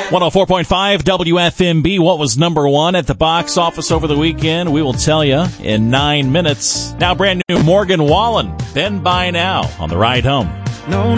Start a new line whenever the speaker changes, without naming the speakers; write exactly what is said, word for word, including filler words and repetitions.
one oh four point five W F M B. What was number one at the box office over the weekend? We will tell you in nine minutes. Now brand new Morgan Wallen. Then by now on the ride home.
No.